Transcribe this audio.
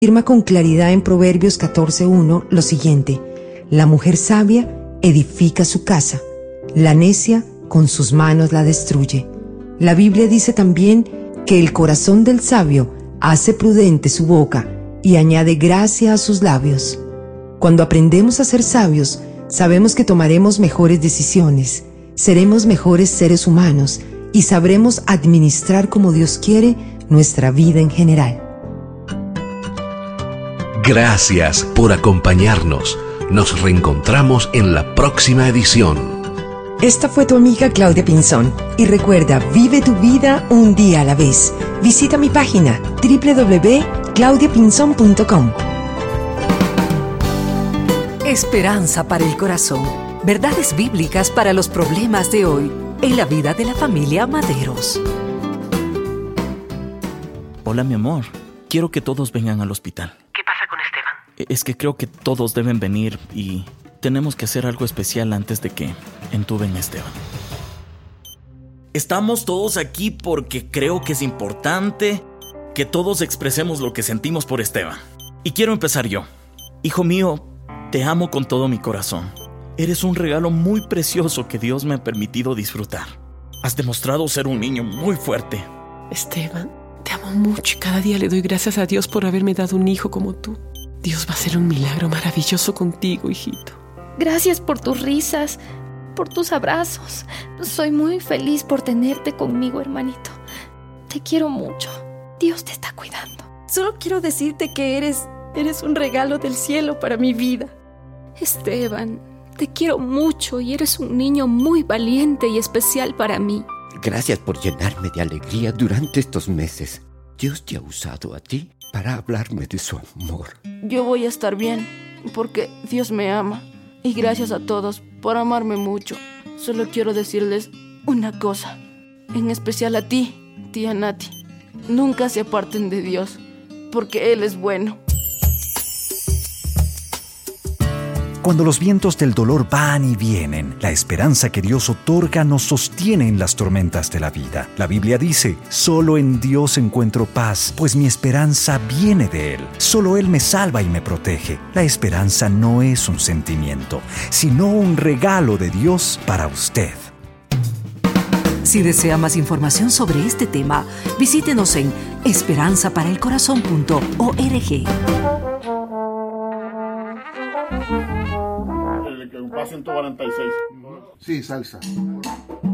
Afirma con claridad en Proverbios 14:1 lo siguiente: la mujer sabia edifica su casa, la necia con sus manos la destruye. La Biblia dice también que el corazón del sabio hace prudente su boca y añade gracia a sus labios. Cuando aprendemos a ser sabios, sabemos que tomaremos mejores decisiones, seremos mejores seres humanos y sabremos administrar como Dios quiere nuestra vida en general. Gracias por acompañarnos. Nos reencontramos en la próxima edición. Esta fue tu amiga Claudia Pinzón. Y recuerda, vive tu vida un día a la vez. Visita mi página www.claudiapinzon.com. Esperanza para el corazón. Verdades bíblicas para los problemas de hoy en la vida de la familia Maderos. Hola, mi amor. Quiero que todos vengan al hospital. ¿Qué pasa con Esteban? Es que creo que todos deben venir y tenemos que hacer algo especial antes de que entuben a Esteban. Estamos todos aquí porque creo que es importante que todos expresemos lo que sentimos por Esteban. Y quiero empezar yo. Hijo mío, te amo con todo mi corazón. Eres un regalo muy precioso que Dios me ha permitido disfrutar. Has demostrado ser un niño muy fuerte. Esteban, te amo mucho y cada día le doy gracias a Dios por haberme dado un hijo como tú. Dios va a hacer un milagro maravilloso contigo, hijito. Gracias por tus risas, por tus abrazos. Soy muy feliz por tenerte conmigo, hermanito. Te quiero mucho. Dios te está cuidando. Solo quiero decirte que eres un regalo del cielo para mi vida. Esteban, te quiero mucho y eres un niño muy valiente y especial para mí. Gracias por llenarme de alegría durante estos meses. Dios te ha usado a ti para hablarme de su amor. Yo voy a estar bien, porque Dios me ama. Y gracias a todos por amarme mucho. Solo quiero decirles una cosa, en especial a ti, tía Nati. Nunca se aparten de Dios, porque Él es bueno. Cuando los vientos del dolor van y vienen, la esperanza que Dios otorga nos sostiene en las tormentas de la vida. La Biblia dice: solo en Dios encuentro paz, pues mi esperanza viene de Él. Solo Él me salva y me protege. La esperanza no es un sentimiento, sino un regalo de Dios para usted. Si desea más información sobre este tema, visítenos en esperanzaparaelcorazon.org. El que pasa 146. Sí, salsa.